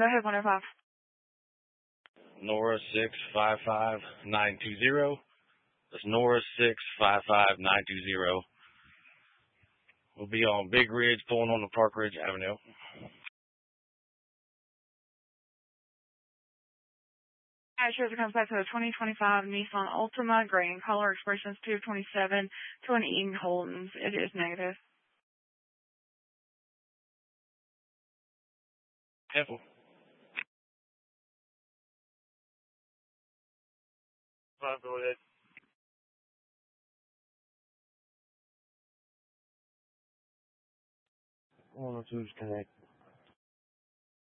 Go ahead, 105. Nora 655920. That's Nora 655920. We'll be on Big Ridge, pulling on the Park Ridge Avenue. Sure, it comes back to a 2025 Nissan Altima, gray in color, expressions 227 to an Eden Holdens. It is negative. Careful. Go ahead. 102's connect.